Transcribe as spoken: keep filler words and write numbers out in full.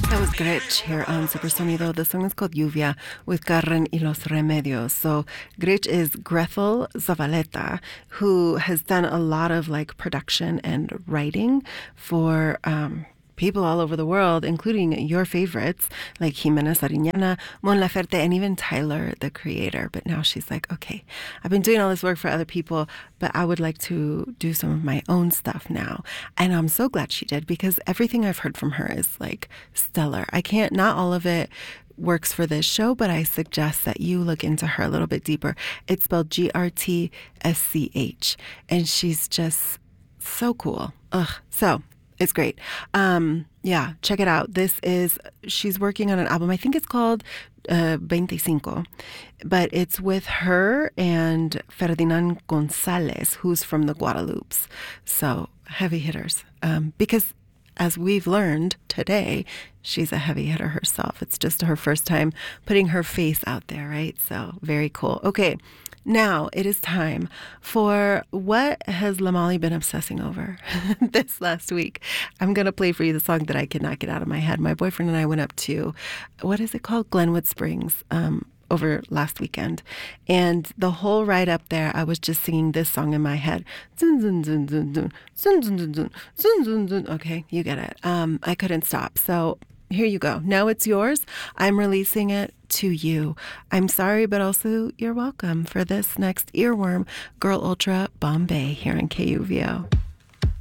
That was Gretsch here on Supersonido. The song is called Lluvia with Carren y los Remedios. So Gretsch is Grethel Zavaleta, who has done a lot of like production and writing for um, people all over the world, including your favorites like Jimena Sariñana, Mon Laferte, and even Tyler, the Creator. But now she's like, okay, I've been doing all this work for other people, but I would like to do some of my own stuff now. And I'm so glad she did, because everything I've heard from her is like stellar. I can't, not all of it works for this show, but I suggest that you look into her a little bit deeper. It's spelled G R T S C H, and she's just so cool. Ugh. So it's great. Um, yeah, check it out. This is, she's working on an album. I think it's called uh, twenty-five, but it's with her and Ferdinand Gonzalez, who's from the Guadalupes. So heavy hitters. Um, because as we've learned today, she's a heavy hitter herself. It's just her first time putting her face out there, right? So very cool. Okay. Now it is time for what has Lamali been obsessing over this last week. I'm going to play for you the song that I cannot get out of my head. My boyfriend and I went up to, what is it called? Glenwood Springs um, over last weekend. And the whole ride up there, I was just singing this song in my head. Zun, zun, zun, zun, zun, zun, zun, zun, zun, zun, zun, zun. Okay, you get it. Um, I couldn't stop. So here you go. Now it's yours. I'm releasing it to you. I'm sorry, but also you're welcome for this next earworm. Girl Ultra Bombay here in K U V O.